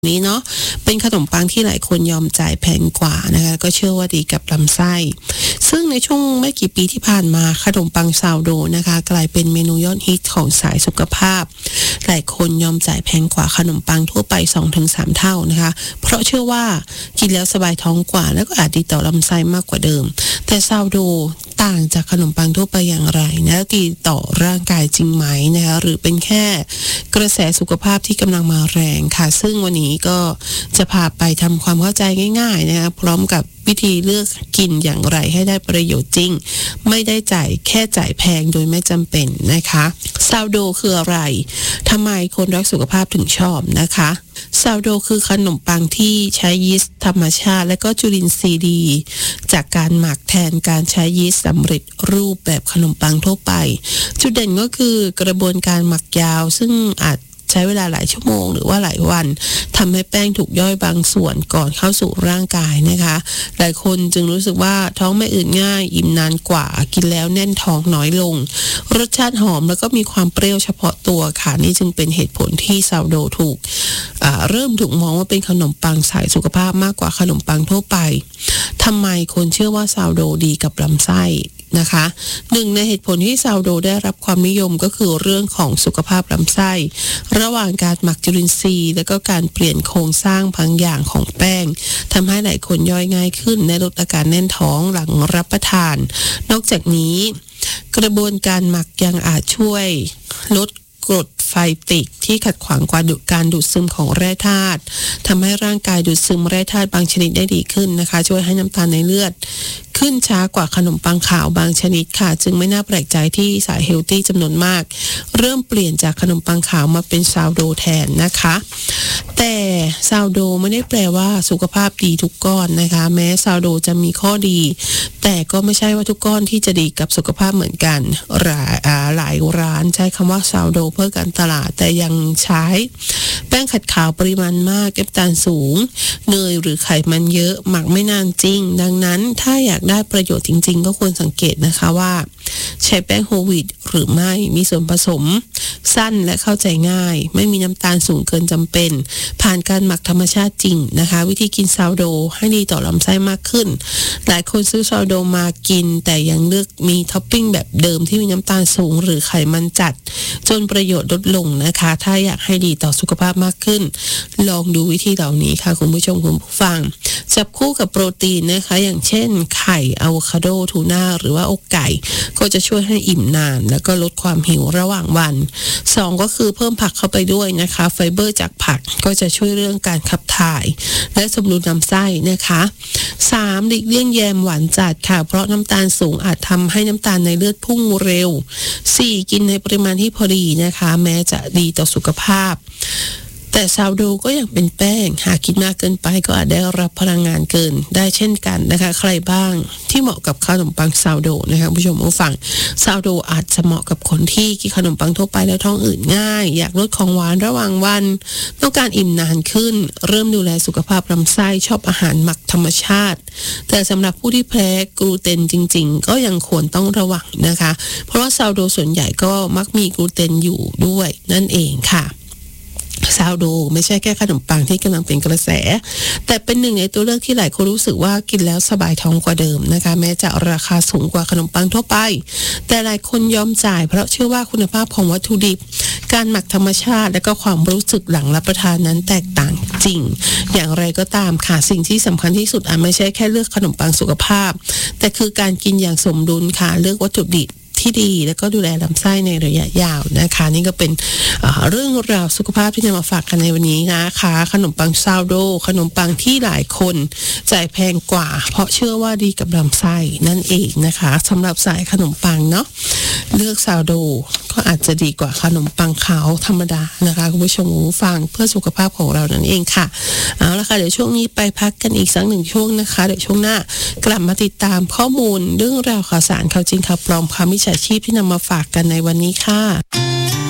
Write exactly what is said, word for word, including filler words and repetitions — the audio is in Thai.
นี้เนาะเป็นขนมปังที่หลายคนยอมจ่ายแพงกว่านะคะก็เชื่อว่าดีกับลำไส้ซึ่งในช่วงไม่กี่ปีที่ผ่านมาขนมปังซาวโดนะคะกลายเป็นเมนูยอดฮิตของสายสุขภาพหลายคนยอมจ่ายแพงกว่าขนมปังทั่วไป สองถึงสาม เท่านะคะเพราะเชื่อว่ากินแล้วสบายท้องกว่าแล้วก็อาจดีต่อลำไส้มากกว่าเดิมแต่ซาวโดต่างจากขนมปังทั่วไปอย่างไรนะดีต่อร่างกายจริงไหมนะคะหรือเป็นแค่กระแสสุขภาพที่กำลังมาแรงค่ะซึ่งวันนี้ก็จะพาไปทำความเข้าใจง่ายๆนะคะพร้อมกับวิธีเลือกกินอย่างไรให้ได้ประโยชน์จริงไม่ได้จ่ายแค่จ่ายแพงโดยไม่จำเป็นนะคะซาวโดคืออะไรทำไมคนรักสุขภาพถึงชอบนะคะซาวโดคือขนมปังที่ใช้ยีสต์ธรรมชาติและก็จุลินทรีย์ดีจากการหมักแทนการใช้ยีสต์สำเร็จรูปแบบขนมปังทั่วไปจุดเด่นก็คือกระบวนการหมักยาวซึ่งอาจใช้เวลาหลายชั่วโมงหรือว่าหลายวันทำให้แป้งถูกย่อยบางส่วนก่อนเข้าสู่ร่างกายนะคะหลายคนจึงรู้สึกว่าท้องไม่อืดง่ายอิ่มนานกว่ากินแล้วแน่นท้องน้อยลงรสชาติหอมแล้วก็มีความเปรี้ยวเฉพาะตัวค่ะนี่จึงเป็นเหตุผลที่ซาวโดถูกเริ่มถูกมองว่าเป็นขนมปังสายสุขภาพมากกว่าขนมปังทั่วไปทำไมคนเชื่อว่าซาวโดดีกับลำไส้นะคะหนึ่งในเหตุผลที่ซาวโดได้รับความนิยมก็คือเรื่องของสุขภาพลำไส้ระหว่างการหมักจุลินทรีย์และก็การเปลี่ยนโครงสร้างบางอย่างของแป้งทำให้หลายคนย่อยง่ายขึ้นและลดอาการแน่นท้องหลังรับประทานนอกจากนี้กระบวนการหมักยังอาจช่วยลดกรดไฟติกที่ขัดขวางการดูดซึมของแร่ธาตุทำให้ร่างกายดูดซึมแร่ธาตุบางชนิดได้ดีขึ้นนะคะช่วยให้น้ำตาลในเลือดขึ้นช้ากว่าขนมปังขาวบางชนิดค่ะจึงไม่น่าแปลกใจที่สายเฮลตี้จำนวนมากเริ่มเปลี่ยนจากขนมปังขาวมาเป็นซาวโดแทนนะคะแต่ซาวโดไม่ได้แปลว่าสุขภาพดีทุกก้อนนะคะแม้ซาวโดจะมีข้อดีแต่ก็ไม่ใช่ว่าทุกก้อนที่จะดีกับสุขภาพเหมือนกันหลายหลายร้านใช้คำว่าซาวโดเพื่อการตลาดแต่ยังใช้แป้งขัดขาวปริมาณมากน้ำตาลสูงเนยหรือไขมันเยอะหมักไม่นานจริงดังนั้นถ้าอยากได้ประโยชน์จริงๆก็ควรสังเกตนะคะว่าใช้แป้งโฮลวีตหรือไม่มีส่วนผสมสั้นและเข้าใจง่ายไม่มีน้ำตาลสูงเกินจำเป็นผ่านการหมักธรรมชาติจริงนะคะวิธีกินซาวโดให้ดีต่อลำไส้มากขึ้นหลายคนซื้อซาวโดมากินแต่ยังเลือกมีท็อปปิ้งแบบเดิมที่มีน้ำตาลสูงหรือไขมันจัดจนประโยชน์ลดลงนะคะถ้าอยากให้ดีต่อสุขภาพมากขึ้นลองดูวิธีเหล่านี้ค่ะคุณผู้ชมคุณผู้ฟังจับคู่กับโปรตีนนะคะอย่างเช่นไข่อะโวคาโดทูน่าหรือว่าอกไก่ก็จะช่วยให้อิ่มนานแล้วก็ลดความหิวระหว่างวันสองก็คือเพิ่มผักเข้าไปด้วยนะคะไฟเบอร์จากผักก็จะช่วยเรื่องการขับถ่ายและสมดุลลำไส้นะคะสามหลีกเลี่ยงแยมหวานจัดค่ะเพราะน้ำตาลสูงอาจทำให้น้ำตาลในเลือดพุ่งเร็วสี่กินในปริมาณที่พอดีนะคะแม้จะดีต่อสุขภาพแต่ซาวโดก็ยังเป็นแป้งหากกินมากเกินไปก็อาจได้รับพลังงานเกินได้เช่นกันนะคะใครบ้างที่เหมาะกับขนมปังซาวโดนะคะผู้ชมผู้ฟังซาวโดอาจจะเหมาะกับคนที่กินขนมปังทั่วไปแล้วท้องอืดง่ายอยากลดของหวานระหว่างวันต้องการอิ่มนานขึ้นเริ่มดูแลสุขภาพลำไส้ชอบอาหารหมักธรรมชาติแต่สำหรับผู้ที่แพ้กลูเตนจริงๆก็ยังควรต้องระวังนะคะเพราะว่าซาวโดส่วนใหญ่ก็มักมีกลูเตนอยู่ด้วยนั่นเองค่ะซาวโดไม่ใช่แค่ขนมปังที่กำลังเป็นกระแสแต่เป็นหนึ่งในตัวเลือกที่หลายคนรู้สึกว่ากินแล้วสบายท้องกว่าเดิมนะคะแม้จะราคาสูงกว่าขนมปังทั่วไปแต่หลายคนยอมจ่ายเพราะเชื่อว่าคุณภาพของวัตถุดิบการหมักธรรมชาติและก็ความรู้สึกหลังรับประทานนั้นแตกต่างจริงอย่างไรก็ตามค่ะสิ่งที่สำคัญที่สุดอาจไม่ใช่แค่เลือกขนมปังสุขภาพแต่คือการกินอย่างสมดุลค่ะเลือกวัตถุดิบที่ดีแล้วก็ดูแลลำไส้ในระยะยาวนะคะนี่ก็เป็นเรื่องราวสุขภาพที่นำมาฝากกันในวันนี้นะคะขนมปังซาวโดขนมปังที่หลายคนจ่ายแพงกว่าเพราะเชื่อว่าดีกับลำไส้นั่นเองนะคะสำหรับสายขนมปังเนาะเลือกซาวโดก็อาจจะดีกว่าขนมปังขาวธรรมดานะคะคุณผู้ชมผู้ฟังเพื่อสุขภาพของเรานั่นเองค่ะเอาละค่ะเดี๋ยวช่วงนี้ไปพักกันอีกสักหนึ่งช่วงนะคะเดี๋ยวช่วงหน้ากลับมาติดตามข้อมูลเรื่องราวข่าวสารข่าวจริงข่าวปลอมข่าวมิจฉาชีพที่นำมาฝากกันในวันนี้ค่ะ